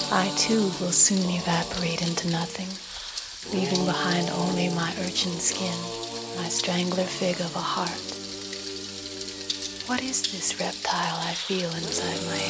I too will soon evaporate into nothing, leaving behind only my urchin skin, my strangler fig of a heart. What is this reptile I feel inside my